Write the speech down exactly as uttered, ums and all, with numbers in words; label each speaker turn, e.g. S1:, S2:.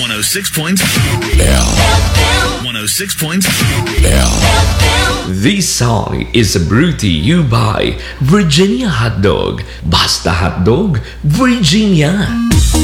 S1: one oh six point one oh six point
S2: This song is brought to you by Virginia Hotdog. Basta Hotdog, Virginia.